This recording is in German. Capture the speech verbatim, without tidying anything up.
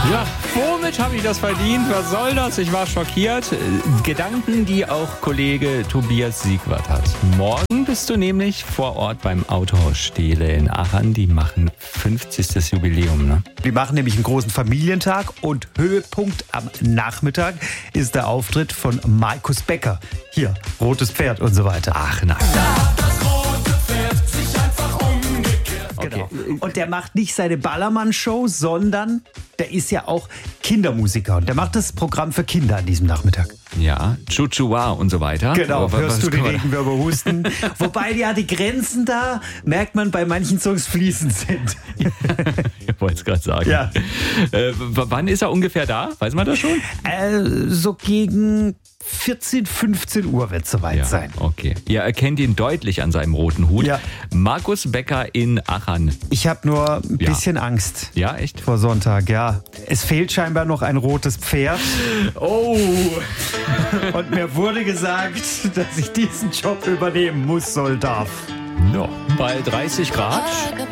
Ja, womit habe ich das verdient? Was soll das? Ich war schockiert. Gedanken, die auch Kollege Tobias Siegwart hat. Morgen bist du nämlich vor Ort beim Autohaus Stehle in Aachen. Die machen fünfzigstes Jubiläum, ne? Die machen nämlich einen großen Familientag und Höhepunkt am Nachmittag ist der Auftritt von Markus Becker. Hier, Rotes Pferd und so weiter. Ach nein. Genau. Und der macht nicht seine Ballermann-Show, sondern der ist ja auch Kindermusiker. Und der macht das Programm für Kinder an diesem Nachmittag. Ja, Chuchua und so so Genau, Aber hörst was du die kann man- Regenwürmer husten. Wobei ja die Grenzen da, merkt man, bei manchen Songs fließend sind. Ich wollte es gerade sagen. Ja. Äh, w- wann ist er ungefähr da? Weiß man das schon? Äh, so gegen vierzehn, fünfzehn Uhr wird es soweit sein. Okay. Ihr erkennt ihn deutlich an seinem roten Hut. Ja. Markus Becker in Aachen. Ich habe nur ein Ja. bisschen Angst Ja, echt? vor Sonntag, ja. Es fehlt scheinbar noch ein rotes Pferd. Oh! Und mir wurde gesagt, dass ich diesen Job übernehmen muss, soll, darf. Ja. Bei dreißig Grad